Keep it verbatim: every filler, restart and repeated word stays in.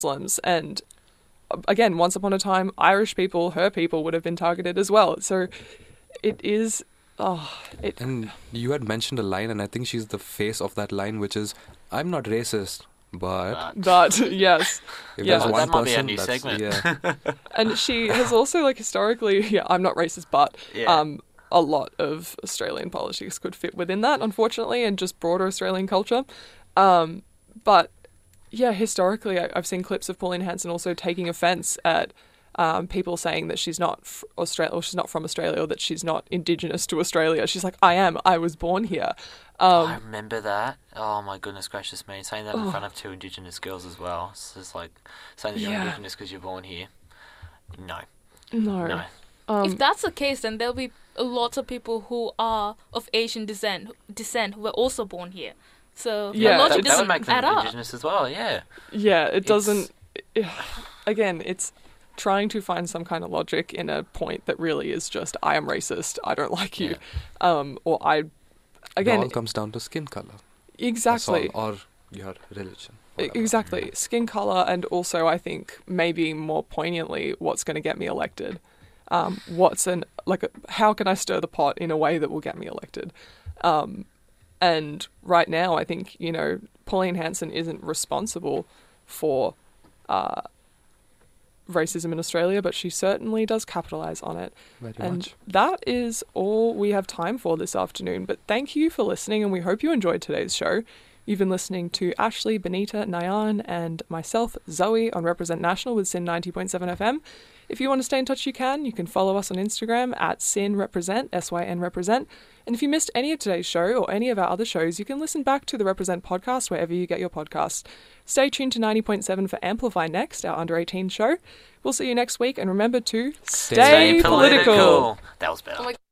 Muslims. And again, once upon a time, Irish people, her people, would have been targeted as well. So it is... Oh, it... And you had mentioned a line, and I think she's the face of that line, which is, I'm not racist, but... But, yes. If yeah. there's one that might person, be a new that's, segment. Yeah. And she has also, like, historically... Yeah, I'm not racist, but... Yeah. Um, a lot of Australian politics could fit within that, unfortunately, and just broader Australian culture. Um, but, yeah, historically, I, I've seen clips of Pauline Hanson also taking offence at um, people saying that she's not f- Australia, or she's not from Australia, or that she's not Indigenous to Australia. She's like, I am. I was born here. Um, I remember that. Oh my goodness gracious me! Saying that in Oh. front of two Indigenous girls as well. It's just like saying that you're Yeah. Indigenous because you're born here. No, no. no. Um, If that's the case, then there'll be lots of people who are of Asian descent, descent who were also born here. So Yeah. the that, logic that would doesn't make them add up. Indigenous as well. Yeah. yeah, it It's- doesn't... Again, it's trying to find some kind of logic in a point that really is just, I am racist, I don't like you. Um, or I... It Again, all comes down to skin color. exactly. That's all, or your religion. E- whatever. Exactly. Skin color, and also I think maybe more poignantly, what's going to get me elected. Um, what's an like? A, how can I stir the pot in a way that will get me elected? Um, and right now, I think you know Pauline Hanson isn't responsible for uh, racism in Australia, but she certainly does capitalize on it. Very And much. that is all we have time for this afternoon. But thank you for listening, and we hope you enjoyed today's show. You've been listening to Ashley, Benita, Nayan, and myself, Zoe, on Represent National with Sin ninety point seven F M. If you want to stay in touch, you can. You can follow us on Instagram at Sin Represent, S Y N Represent. And if you missed any of today's show or any of our other shows, you can listen back to the Represent podcast wherever you get your podcasts. Stay tuned to ninety point seven for Amplify Next, our under eighteen show. We'll see you next week, and remember to stay, Stay political. That was better. Oh my